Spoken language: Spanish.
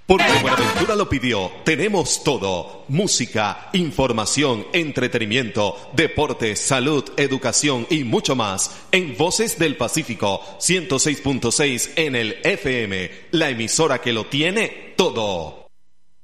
Porque Buenaventura lo pidió, tenemos todo. Música, información, entretenimiento, deporte, salud, educación y mucho más. En Voces del Pacífico, 106.6 en el FM. La emisora que lo tiene todo.